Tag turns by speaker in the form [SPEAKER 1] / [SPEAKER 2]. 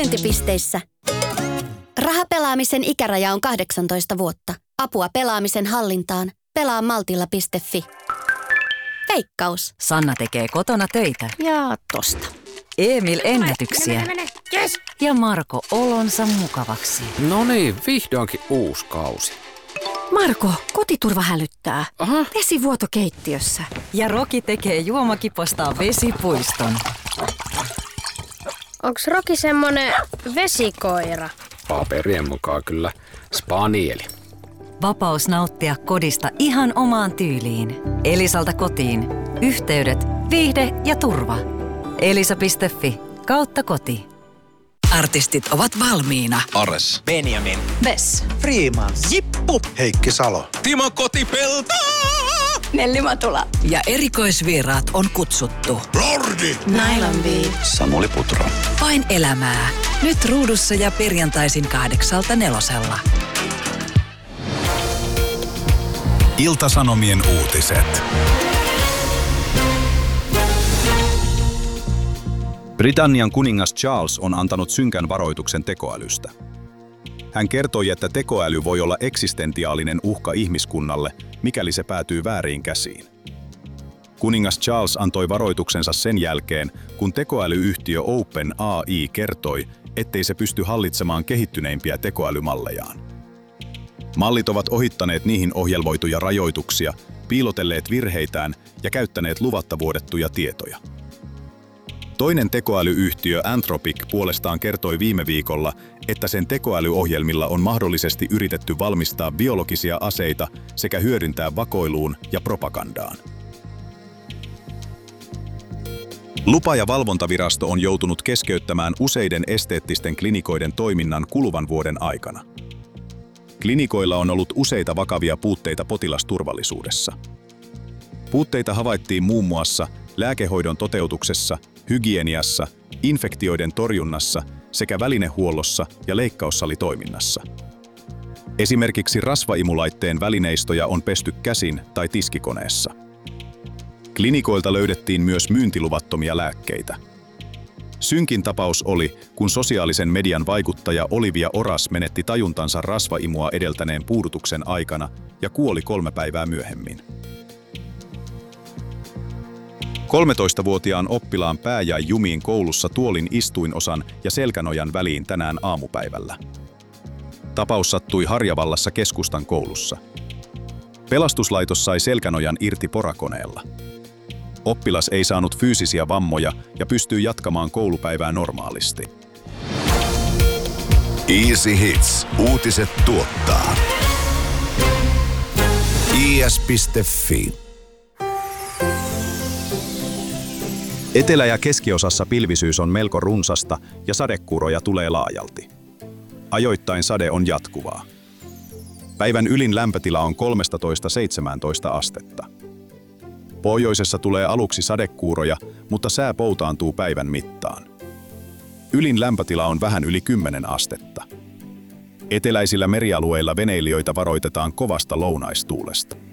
[SPEAKER 1] Myyntipisteissä. Rahapelaamisen ikäraja on 18 vuotta. Apua pelaamisen hallintaan. Pelaa Maltilla.fi. Veikkaus.
[SPEAKER 2] Sanna tekee kotona töitä.
[SPEAKER 3] Ja tosta.
[SPEAKER 2] Emil ennätyksiä.
[SPEAKER 3] Mene. Yes.
[SPEAKER 2] Ja Marko olonsa mukavaksi.
[SPEAKER 4] No niin, vihdoinkin uusi kausi.
[SPEAKER 3] Marko, kotiturva hälyttää.
[SPEAKER 4] Aha.
[SPEAKER 3] Vesivuoto keittiössä.
[SPEAKER 2] Ja Roki tekee juomakipostaan vesipuiston.
[SPEAKER 5] Onks Roki semmonen vesikoira?
[SPEAKER 4] Paperien mukaan kyllä spanieli.
[SPEAKER 2] Vapaus nauttia kodista ihan omaan tyyliin. Elisalta kotiin. Yhteydet, viihde ja turva. Elisa.fi/koti.
[SPEAKER 6] Artistit ovat valmiina.
[SPEAKER 7] Ares,
[SPEAKER 8] Benjamin,
[SPEAKER 6] Vess.
[SPEAKER 8] Freeman,
[SPEAKER 7] Jippu,
[SPEAKER 8] Heikki Salo,
[SPEAKER 7] Timo Kotipelto,
[SPEAKER 6] Nelli Matula. Ja erikoisvieraat on kutsuttu.
[SPEAKER 7] Lordi,
[SPEAKER 6] Nylon Bee.
[SPEAKER 7] Samuli Putro.
[SPEAKER 6] Vain elämää. Nyt ruudussa ja perjantaisin 8:00.
[SPEAKER 9] Ilta-Sanomien uutiset. Britannian kuningas Charles on antanut synkän varoituksen tekoälystä. Hän kertoi, että tekoäly voi olla eksistentiaalinen uhka ihmiskunnalle, mikäli se päätyy vääriin käsiin. Kuningas Charles antoi varoituksensa sen jälkeen, kun tekoälyyhtiö OpenAI kertoi, ettei se pysty hallitsemaan kehittyneimpiä tekoälymallejaan. Mallit ovat ohittaneet niihin ohjelmoituja rajoituksia, piilotelleet virheitään ja käyttäneet luvatta vuodettuja tietoja. Toinen tekoälyyhtiö Anthropic puolestaan kertoi viime viikolla, että sen tekoälyohjelmilla on mahdollisesti yritetty valmistaa biologisia aseita sekä hyödyntää vakoiluun ja propagandaan. Lupa- ja valvontavirasto on joutunut keskeyttämään useiden esteettisten klinikoiden toiminnan kuluvan vuoden aikana. Klinikoilla on ollut useita vakavia puutteita potilasturvallisuudessa. Puutteita havaittiin muun muassa lääkehoidon toteutuksessa, hygieniassa, infektioiden torjunnassa sekä välinehuollossa ja leikkaussalitoiminnassa. Esimerkiksi rasvaimulaitteen välineistoja on pesty käsin tai tiskikoneessa. Klinikoilta löydettiin myös myyntiluvattomia lääkkeitä. Synkin tapaus oli, kun sosiaalisen median vaikuttaja Olivia Oras menetti tajuntansa rasvaimua edeltäneen puudutuksen aikana ja kuoli 3 päivää myöhemmin. 13-vuotiaan oppilaan pää jäi jumiin koulussa tuolin istuinosan ja selkänojan väliin tänään aamupäivällä. Tapaus sattui Harjavallassa keskustan koulussa. Pelastuslaitos sai selkänojan irti porakoneella. Oppilas ei saanut fyysisiä vammoja ja pystyy jatkamaan koulupäivää normaalisti.
[SPEAKER 10] Easy Hits. Uutiset tuottaa. is.fi.
[SPEAKER 9] Etelä- ja keskiosassa pilvisyys on melko runsasta ja sadekuuroja tulee laajalti. Ajoittain sade on jatkuvaa. Päivän ylin lämpötila on 13–17 astetta. Pohjoisessa tulee aluksi sadekuuroja, mutta sää poutaantuu päivän mittaan. Ylin lämpötila on vähän yli 10 astetta. Eteläisillä merialueilla veneilijöitä varoitetaan kovasta lounaistuulesta.